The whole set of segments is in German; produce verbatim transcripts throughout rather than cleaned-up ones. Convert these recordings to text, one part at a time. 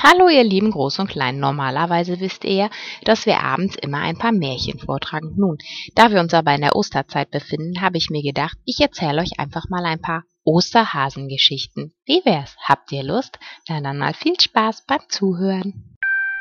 Hallo ihr lieben Groß und Klein, normalerweise wisst ihr ja, dass wir abends immer ein paar Märchen vortragen. Nun, da wir uns aber in der Osterzeit befinden, habe ich mir gedacht, ich erzähle euch einfach mal ein paar Osterhasengeschichten. Wie wär's? Habt ihr Lust? Na dann mal viel Spaß beim Zuhören.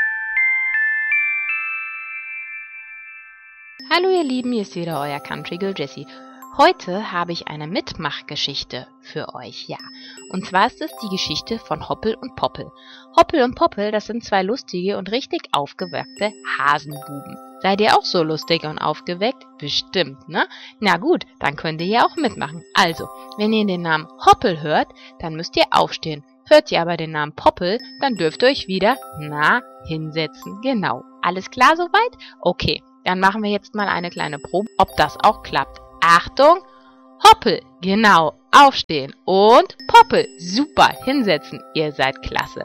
Hallo ihr Lieben, hier ist wieder euer Country Girl Jessie. Heute habe ich eine Mitmachgeschichte für euch, ja. Und zwar ist es die Geschichte von Hoppel und Poppel. Hoppel und Poppel, das sind zwei lustige und richtig aufgeweckte Hasenbuben. Seid ihr auch so lustig und aufgeweckt? Bestimmt, ne? Na gut, dann könnt ihr ja auch mitmachen. Also, wenn ihr den Namen Hoppel hört, dann müsst ihr aufstehen. Hört ihr aber den Namen Poppel, dann dürft ihr euch wieder, na, hinsetzen. Genau. Alles klar soweit? Okay, dann machen wir jetzt mal eine kleine Probe, ob das auch klappt. Achtung, Hoppel, genau, aufstehen und Poppel, super, hinsetzen, ihr seid klasse.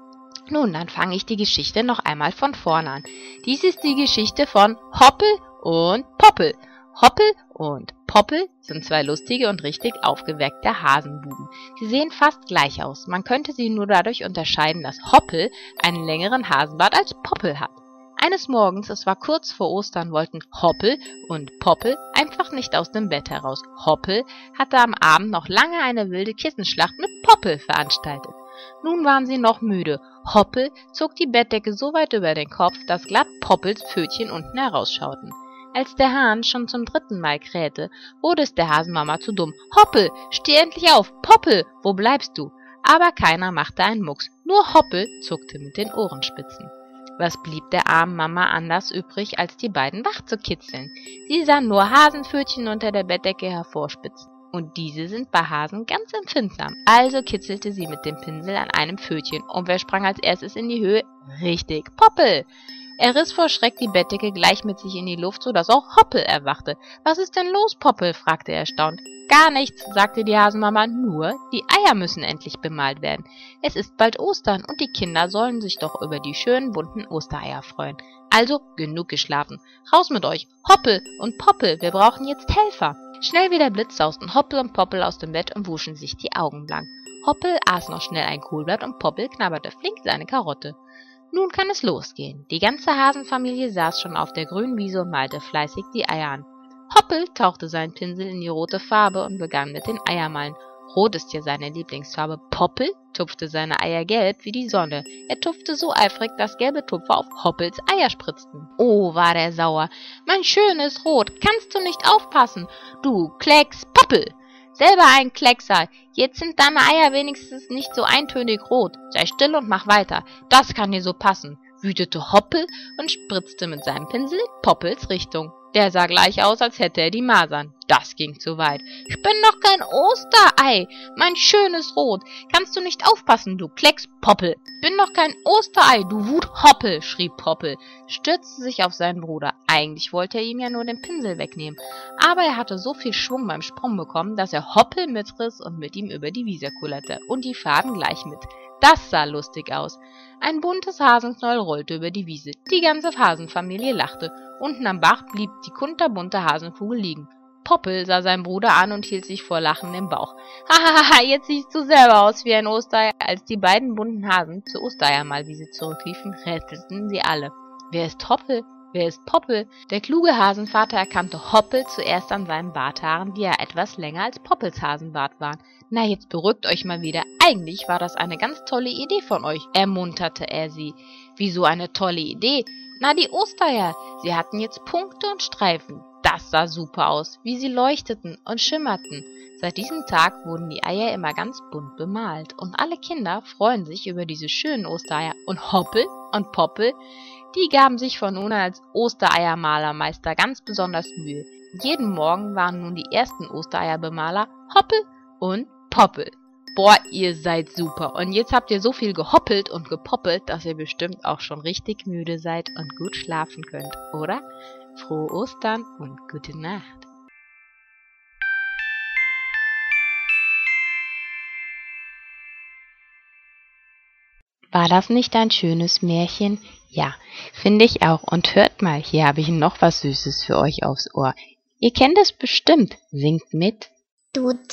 Nun, dann fange ich die Geschichte noch einmal von vorne an. Dies ist die Geschichte von Hoppel und Poppel. Hoppel und Poppel sind zwei lustige und richtig aufgeweckte Hasenbuben. Sie sehen fast gleich aus, man könnte sie nur dadurch unterscheiden, dass Hoppel einen längeren Hasenbart als Poppel hat. Eines Morgens, es war kurz vor Ostern, wollten Hoppel und Poppel einfach nicht aus dem Bett heraus. Hoppel hatte am Abend noch lange eine wilde Kissenschlacht mit Poppel veranstaltet. Nun waren sie noch müde. Hoppel zog die Bettdecke so weit über den Kopf, dass glatt Poppels Pfötchen unten herausschauten. Als der Hahn schon zum dritten Mal krähte, wurde es der Hasenmama zu dumm. »Hoppel, steh endlich auf! Poppel, wo bleibst du?« Aber keiner machte einen Mucks, nur Hoppel zuckte mit den Ohrenspitzen. Was blieb der armen Mama anders übrig, als die beiden wach zu kitzeln? Sie sah nur Hasenpfötchen unter der Bettdecke hervorspitzen. Und diese sind bei Hasen ganz empfindsam. Also kitzelte sie mit dem Pinsel an einem Pfötchen. Und wer sprang als erstes in die Höhe? Richtig, Poppel! Er riss vor Schreck die Bettdecke gleich mit sich in die Luft, sodass auch Hoppel erwachte. »Was ist denn los, Poppel?« fragte er erstaunt. »Gar nichts«, sagte die Hasenmama, »nur die Eier müssen endlich bemalt werden. Es ist bald Ostern und die Kinder sollen sich doch über die schönen bunten Ostereier freuen. Also genug geschlafen. Raus mit euch, Hoppel und Poppel, wir brauchen jetzt Helfer.« Schnell wie der Blitz sausten Hoppel und Poppel aus dem Bett und wuschen sich die Augen blank. Hoppel aß noch schnell ein Kohlblatt und Poppel knabberte flink seine Karotte. Nun kann es losgehen. Die ganze Hasenfamilie saß schon auf der grünen Wiese und malte fleißig die Eier an. Hoppel tauchte seinen Pinsel in die rote Farbe und begann mit den Eiermalen. Rot ist ja seine Lieblingsfarbe. Poppel tupfte seine Eier gelb wie die Sonne. Er tupfte so eifrig, dass gelbe Tupfer auf Hoppels Eier spritzten. Oh, war der sauer. »Mein schönes Rot, kannst du nicht aufpassen? Du Klecks Poppel! Selber ein Kleckser. Jetzt sind deine Eier wenigstens nicht so eintönig rot. Sei still und mach weiter. Das kann dir so passen«, wütete Hoppel und spritzte mit seinem Pinsel in Poppels Richtung. Der sah gleich aus, als hätte er die Masern. Das ging zu weit. »Ich bin doch kein Osterei, mein schönes Rot. Kannst du nicht aufpassen, du Klecks Poppel? Bin doch kein Osterei, du Wut Hoppel«, schrie Poppel, stürzte sich auf seinen Bruder. Eigentlich wollte er ihm ja nur den Pinsel wegnehmen, aber er hatte so viel Schwung beim Sprung bekommen, dass er Hoppel mitriss und mit ihm über die Wiese kullerte und die Faden gleich mit. Das sah lustig aus. Ein buntes Hasenknäuel rollte über die Wiese. Die ganze Hasenfamilie lachte. Unten am Bach blieb die kunterbunte Hasenkugel liegen. Poppel sah seinen Bruder an und hielt sich vor Lachen im Bauch. »Hahaha, jetzt siehst du selber aus wie ein Osterei.« Als die beiden bunten Hasen zur Ostereiermalwiese zurückliefen, rätselten sie alle. »Wer ist Hoppel? Wer ist Poppel?« Der kluge Hasenvater erkannte Hoppel zuerst an seinen Barthaaren, die ja etwas länger als Poppels Hasenbart waren. »Na, jetzt beruhigt euch mal wieder. Eigentlich war das eine ganz tolle Idee von euch«, ermunterte er sie. »Wieso eine tolle Idee?« »Na, die Ostereier. Sie hatten jetzt Punkte und Streifen. Das sah super aus, wie sie leuchteten und schimmerten.« Seit diesem Tag wurden die Eier immer ganz bunt bemalt und alle Kinder freuen sich über diese schönen Ostereier. Und Hoppel und Poppel, die gaben sich von nun an als Ostereiermalermeister ganz besonders Mühe. Jeden Morgen waren nun die ersten Ostereierbemaler Hoppel und Poppel. Boah, ihr seid super. Und jetzt habt ihr so viel gehoppelt und gepoppelt, dass ihr bestimmt auch schon richtig müde seid und gut schlafen könnt, oder? Frohe Ostern und gute Nacht. War das nicht ein schönes Märchen? Ja, finde ich auch. Und hört mal, hier habe ich noch was Süßes für euch aufs Ohr. Ihr kennt es bestimmt. Singt mit. Du